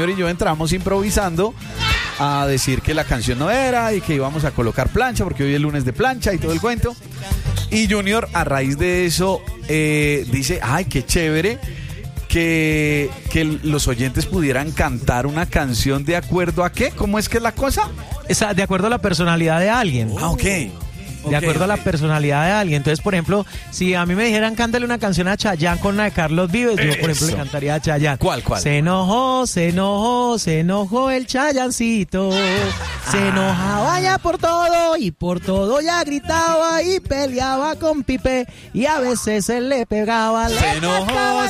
y yo entramos improvisando a decir que la canción no era y que íbamos a colocar plancha porque hoy es lunes de plancha y todo el cuento. Y Junior, a raíz de eso, dice, ay, qué chévere que los oyentes pudieran cantar una canción de acuerdo a qué. ¿Cómo es que es la cosa? De acuerdo a la personalidad de alguien. Ah, ok. De acuerdo a la personalidad de alguien. Entonces, por ejemplo, si a mí me dijeran cántale una canción a Chayanne con una de Carlos Vives, yo, por ejemplo, le cantaría a Chayanne. ¿Cuál? Se enojó el Chayancito. Se enojaba ya por todo y por todo ya gritaba y peleaba con Pipe y a veces se le pegaba. Se enojó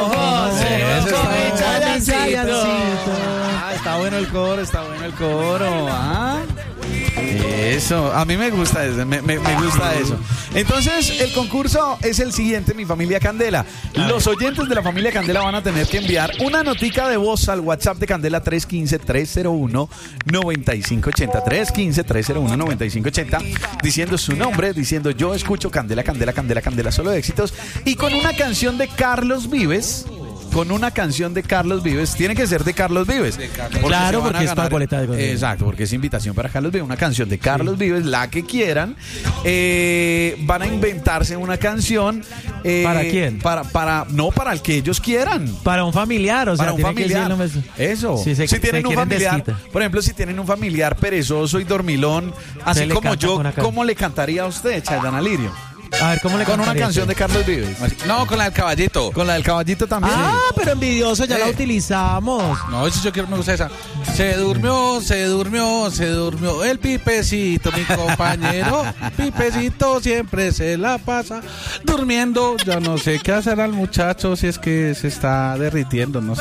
el Chayancito. Ah, está bueno el coro. Ah. Eso, a mí me gusta eso, me gusta eso. Entonces, el concurso es el siguiente, mi familia Candela. Los oyentes de la familia Candela van a tener que enviar una notica de voz al WhatsApp de Candela 315-301-9580. 315-301-9580, diciendo su nombre, diciendo yo escucho Candela, Candela, Candela, Candela, solo de éxitos. Y con una canción de Carlos Vives. Tiene que ser de Carlos Vives. Claro, porque es para boleta de... Exacto, porque es invitación para Carlos Vives. Una canción de Carlos Vives, la que quieran. Van a inventarse una canción. ¿Para quién? Para el que ellos quieran. Para un familiar, o sea, para un familiar. Eso. Si tienen un familiar, por ejemplo, si tienen un familiar perezoso y dormilón, así como yo, ¿cómo le cantaría a usted, Chayanne Lirio? A ver, ¿cómo le Con una canción de Carlos Vives. No, con la del caballito. Con la del caballito también. Ah, pero envidioso, ya la utilizamos. No, si yo quiero, me gusta esa. Se durmió el Pipecito, mi compañero. Pipecito siempre se la pasa durmiendo. Ya no sé qué hacer al muchacho si es que se está derritiendo, no sé.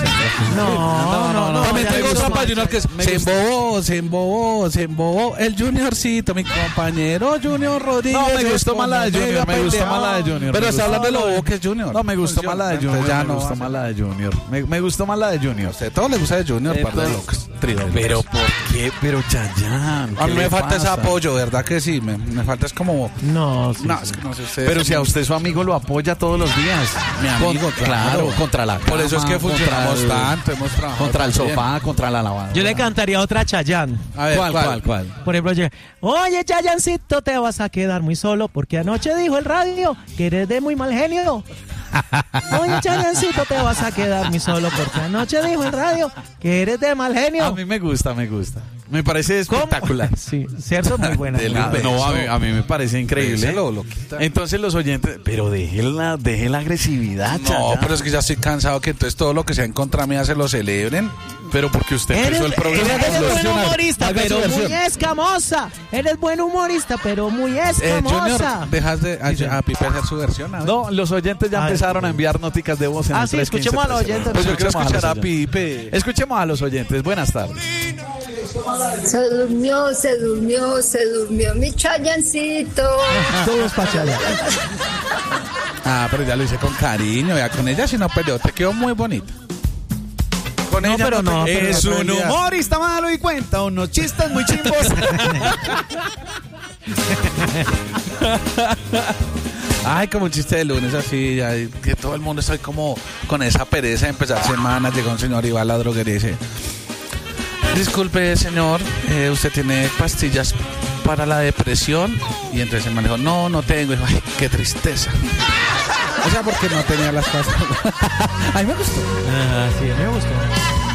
No. También tengo otra para Junior que es se embobó el Juniorcito, mi compañero Junior Rodríguez. No, me gustó más la de Junior. Pero está hablando de lo bobo que es Junior. No, me gustó más la de Junior. Me gustó más la de Junior. Me gustó más la de Junior. A todos les gusta de Junior, par de locos. Pero ¿por qué? Pero Chayanne. A mí me falta ese apoyo, ¿verdad que sí? Me falta es como... No, es que no sé ustedes. Pero si a usted su amigo lo apoya todos los días. Mi amigo, claro, contra la cama. Por eso es que funcionamos tanto, hemos trabajado. Contra el sofá, contra la lavadora. Yo le cantaría otra a Chayanne. A ver, ¿cuál? Por ejemplo, oye, Chayancito, te vas a quedar muy solo porque anoche dijo el radio que eres de muy mal genio. Oye, Chayancito, te vas a quedar muy solo porque anoche dijo el radio que eres de mal genio. A mí me gusta. Me parece espectacular. Sí, cierto, muy buena. A mí me parece increíble. Entonces los oyentes, pero deje la agresividad, Chayanne. No, pero es que ya estoy cansado que entonces todo lo que sea en contra mía se lo celebren. Pero porque usted empezó el programa. Eres buen humorista, pero muy escamosa. Eres buen humorista, pero muy escamosa. Junior, dejas de a Pipe hacer su versión. No, los oyentes ya empezaron a enviar noticas de voz en el 315. Escuchemos a los oyentes. Pues yo quiero escuchar a Pipe. Escuchemos a los oyentes. Buenas tardes. Se durmió mi Chayancito. Todos para Chayanne. Pero ya lo hice con cariño. Ya con ella si no peleó, te quedó muy bonita. Con ella pero no. Es un humorista malo y cuenta unos chistes muy chimbos. Ay, como un chiste de lunes así, ya, que todo el mundo está como con esa pereza de empezar semana. Llega un señor y va a la droguería y dice: disculpe, señor, ¿usted tiene pastillas para la depresión? Y entonces el man dijo: no tengo. Y dijo: ay, qué tristeza. O sea, porque no tenía las pastillas. A mí me gustó. Sí, me gustó.